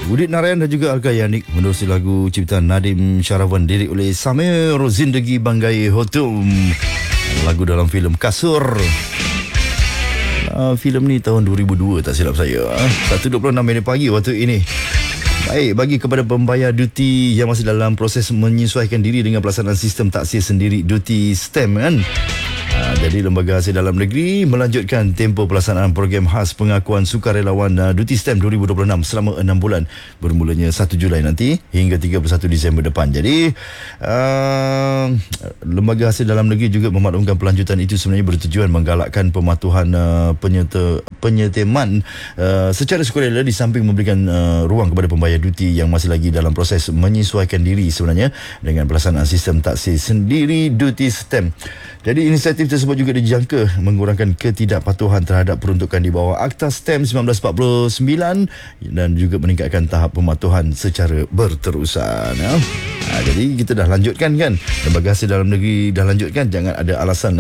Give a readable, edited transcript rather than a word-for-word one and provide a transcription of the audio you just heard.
Udit Narayan dan juga Alka Yanik menerusi lagu ciptaan Nadim Syahrawan, lirik oleh Samir Zindagi Banggai Hotum. Lagu dalam filem Kasur. Filem ni tahun 2002 tak silap saya. 1.26 minit pagi waktu ini. Baik, bagi kepada pembayar duti yang masih dalam proses menyesuaikan diri dengan pelaksanaan sistem taksir sendiri duti STEM kan. Jadi Lembaga Hasil Dalam Negeri melanjutkan tempoh pelaksanaan program khas pengakuan sukarelawan duti STEM 2026 selama 6 bulan bermulanya 1 Julai nanti hingga 31 Disember depan. Jadi Lembaga Hasil Dalam Negeri juga memaklumkan pelanjutan itu sebenarnya bertujuan menggalakkan pematuhan penyerteman secara sukarela di samping memberikan ruang kepada pembayar duti yang masih lagi dalam proses menyesuaikan diri sebenarnya dengan pelaksanaan sistem taksir sendiri duti STEM. Jadi inisiatif tersebut juga dijangka mengurangkan ketidakpatuhan terhadap peruntukan di bawah Akta STEM 1949 dan juga meningkatkan tahap pematuhan secara berterusan. Jadi kita dah lanjutkan kan, Lembaga Hasil Dalam Negeri dah lanjutkan, jangan ada alasan